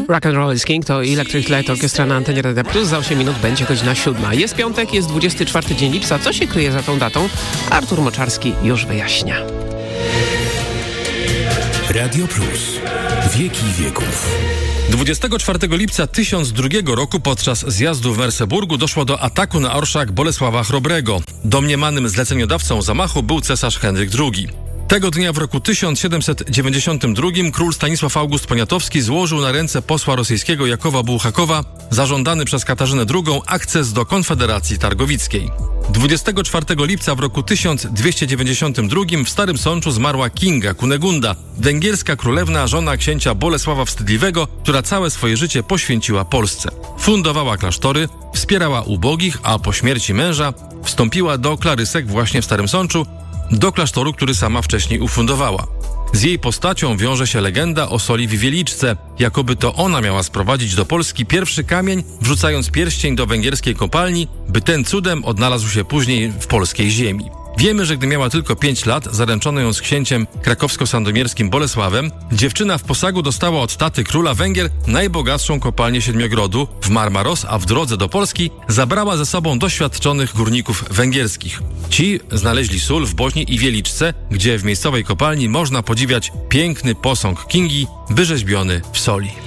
Rock and Roll is King to Electric Light Orchestra na antenie Radia Plus. Za 8 minut będzie godzina 7. Jest piątek, jest 24 dzień lipca. Co się kryje za tą datą? Artur Moczarski już wyjaśnia. Radio Plus. Wieki wieków. 24 lipca 1002 roku podczas zjazdu w Merseburgu doszło do ataku na orszak Bolesława Chrobrego. Domniemanym zleceniodawcą zamachu był cesarz Henryk II. Tego dnia w roku 1792 król Stanisław August Poniatowski złożył na ręce posła rosyjskiego Jakowa Bułhakowa zażądany przez Katarzynę II akces do Konfederacji Targowickiej. 24 lipca w roku 1292 w Starym Sączu zmarła Kinga Kunegunda, węgierska królewna, żona księcia Bolesława Wstydliwego, która całe swoje życie poświęciła Polsce. Fundowała klasztory, wspierała ubogich, a po śmierci męża wstąpiła do klarysek właśnie w Starym Sączu, do klasztoru, który sama wcześniej ufundowała. Z jej postacią wiąże się legenda o soli w Wieliczce, jakoby to ona miała sprowadzić do Polski pierwszy kamień, wrzucając pierścień do węgierskiej kopalni, by ten cudem odnalazł się później w polskiej ziemi. Wiemy, że gdy miała tylko 5 lat, zaręczono ją z księciem krakowsko-sandomierskim Bolesławem, dziewczyna w posagu dostała od taty króla Węgier najbogatszą kopalnię Siedmiogrodu w Marmaros, a w drodze do Polski zabrała ze sobą doświadczonych górników węgierskich. Ci znaleźli sól w Boźni i Wieliczce, gdzie w miejscowej kopalni można podziwiać piękny posąg Kingi wyrzeźbiony w soli.